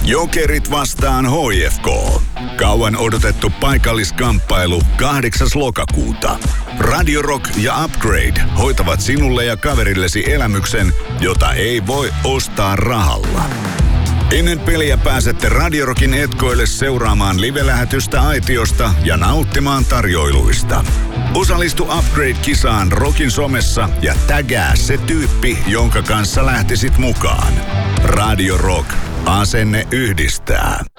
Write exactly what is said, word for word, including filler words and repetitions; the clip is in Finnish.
Jokerit vastaan H F K. Kauan odotettu paikalliskamppailu kahdeksas lokakuuta. Radio Rock ja Upgrade hoitavat sinulle ja kaverillesi elämyksen, jota ei voi ostaa rahalla. Ennen peliä pääsette Radio Rockin etkoille seuraamaan live-lähetystä aitiosta ja nauttimaan tarjoiluista. Osallistu Upgrade-kisaan Rockin somessa ja tägää se tyyppi, jonka kanssa lähtisit mukaan. Radio Rock. Asenne yhdistää.